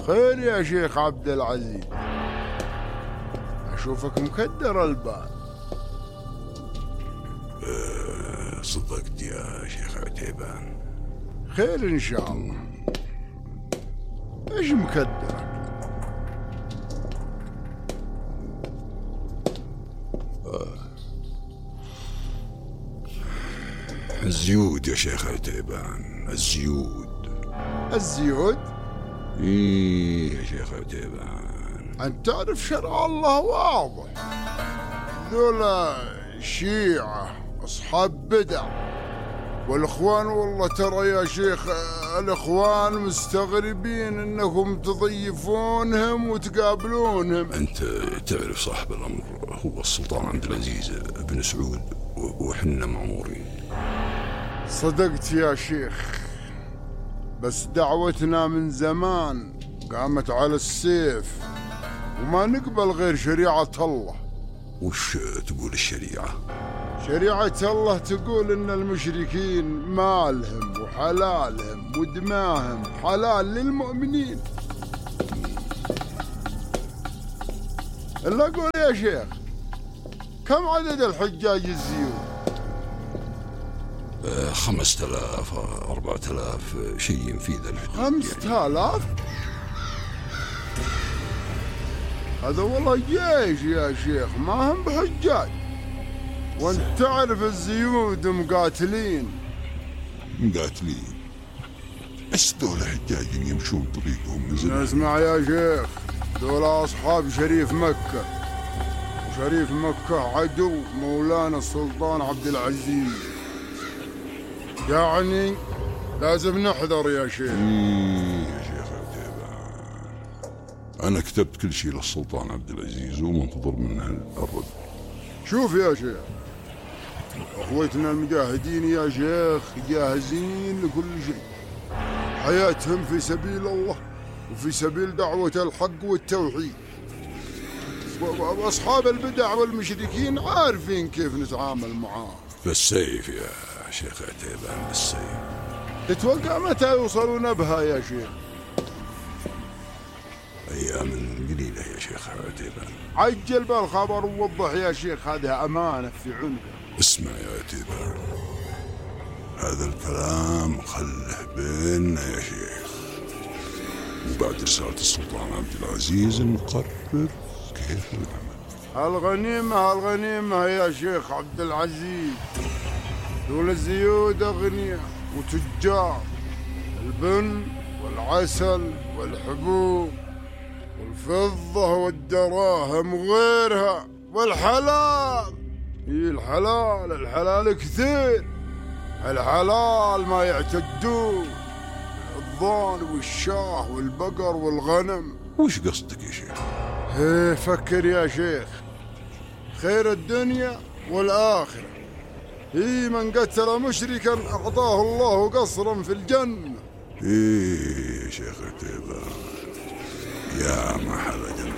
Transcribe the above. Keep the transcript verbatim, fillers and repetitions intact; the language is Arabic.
خير يا شيخ عبد العزيز، أشوفك مكدر البال. أه صدقت يا شيخ عتيبان. خير إن شاء الله. إيش مكدرك؟ أه الزيود يا شيخ عتيبان، الزيود. الزيود؟ إيه يا شيخ عتيبان. أنت تعرف شرع الله واضح، ذولا شيعة أصحاب بدع، والإخوان والله ترى يا شيخ الإخوان مستغربين أنكم تضيفونهم وتقابلونهم. أنت تعرف صاحب الأمر هو السلطان عبد العزيز بن سعود، وحنا مأمورين. صدقت يا شيخ، بس دعوتنا من زمان قامت على السيف، وما نقبل غير شريعة الله. وش تقول الشريعة؟ شريعة الله تقول إن المشركين مالهم وحلالهم ودماهم حلال للمؤمنين. إلا قول يا شيخ، كم عدد الحجاج الزيود؟ آه خمسة آلاف أربعة آلاف شيء في ذا الحدود. خمسة آلاف؟ هذا والله جيش يا شيخ، ما هم بحجاج. وانت تعرف الزيود مقاتلين. مقاتلين؟ بس دول حجاج يمشون طريقهم من زمان. اسمع يا شيخ، دول أصحاب شريف مكة، وشريف مكة عدو مولانا السلطان عبد العزيز، يعني لازم نحذر يا شيخ. إيه يا شيخ عتيبان، أنا كتبت كل شيء للسلطان عبد العزيز ومنتظر منه الرد. شوف يا شيخ، أخوتنا المجاهدين يا شيخ جاهزين لكل شيء، حياتهم في سبيل الله وفي سبيل دعوة الحق والتوحيد، وأصحاب البدع والمشركين عارفين كيف نتعامل معاهم. بالسيف يا شيخ عتيبان، بالسيف. تتوقع متى يوصلون بها يا شيخ؟ أيام قليلة يا شيخ عتيبان. عجل بالخبر ووضح يا شيخ، هذه أمانة في عنقك. اسمع يا عتيبان، هذا الكلام خله بيننا يا شيخ، وبعد رسالة السلطان عبد العزيز نقرر كيف نعمل. الغنيمة الغنيمة يا شيخ عبد العزيز، دول الزيود أغنياء وتجار، البن والعسل والحبوب والفضة والدراهم وغيرها، والحلال. إيه الحلال، الحلال كثير، الحلال ما يعتدون، الضان والشاه والبقر والغنم. وش قصدك يا شيخ؟ ايه فكر يا شيخ، خير الدنيا والآخرة. ايه من قتل مشركا أعطاه الله قصرا في الجنة. ايه يا شيخ عتيبان، يا محل جنة